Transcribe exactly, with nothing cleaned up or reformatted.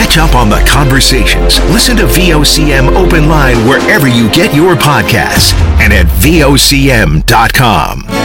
Catch up on the conversations. Listen to V O C M Open Line wherever you get your podcasts and at V O C M dot com.